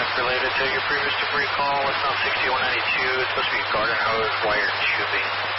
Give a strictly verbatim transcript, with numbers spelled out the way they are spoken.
if related to your previous debris call, westbound sixty-one ninety-two, it's supposed to be garden hose, wire tubing.